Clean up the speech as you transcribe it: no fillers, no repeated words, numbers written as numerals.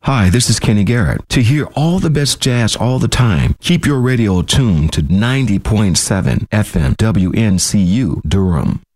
Hi, this is Kenny Garrett. To hear all the best jazz all the time, keep your radio tuned to 90.7 FM WNCU Durham.